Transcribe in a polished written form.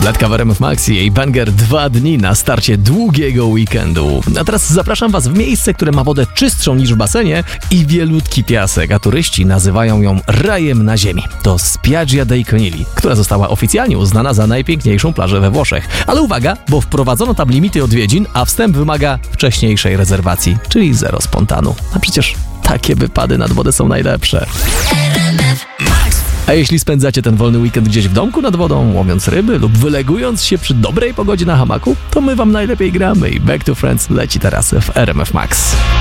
Bladka w RMF Max i jej banger 2 dni na starcie długiego weekendu. A teraz zapraszam was w miejsce, które ma wodę czystszą niż w basenie i wielutki piasek, a turyści nazywają ją rajem na ziemi. To Spiaggia dei Conigli, która została oficjalnie uznana za najpiękniejszą plażę we Włoszech. Ale uwaga, bo wprowadzono tam limity odwiedzin, a wstęp wymaga wcześniejszej rezerwacji, czyli zero spontanu. A przecież takie wypady nad wodę są najlepsze. A jeśli spędzacie ten wolny weekend gdzieś w domku nad wodą, łowiąc ryby lub wylegując się przy dobrej pogodzie na hamaku, to my wam najlepiej gramy i Back to Friends leci teraz w RMF Max.